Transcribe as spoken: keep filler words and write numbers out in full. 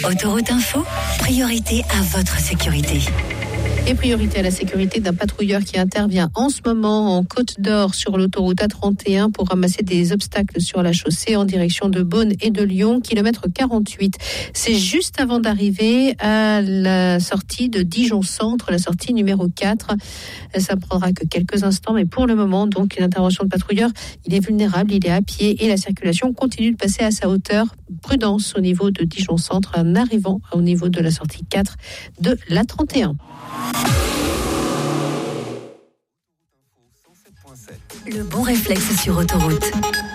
Autoroute Info, priorité à votre sécurité. Et priorité à la sécurité d'un patrouilleur qui intervient en ce moment en Côte d'Or sur l'autoroute A trente et un pour ramasser des obstacles sur la chaussée en direction de Beaune et de Lyon, kilomètre quarante-huit. C'est juste avant d'arriver à la sortie de Dijon Centre, la sortie numéro quatre. Ça ne prendra que quelques instants, mais pour le moment, donc, l'intervention de patrouilleur, il est vulnérable, il est à pied et la circulation continue de passer à sa hauteur. Prudence au niveau de Dijon Centre en arrivant au niveau de la sortie quatre de l'A trente et un. Le bon réflexe sur autoroute.